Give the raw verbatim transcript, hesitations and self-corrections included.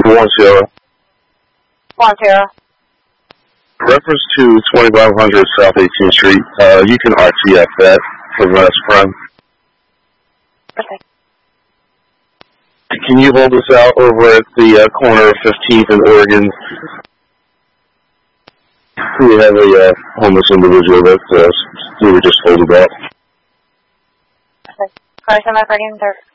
One zero. One zero. Reference to twenty-five hundred South eighteenth Street. Uh, you can R T F that for Mass Prime. Okay. Can you hold us out over at the uh, corner of fifteenth and Oregon? We have a uh, homeless individual that uh, we were just told about. Okay. Car seven, Oregon, third.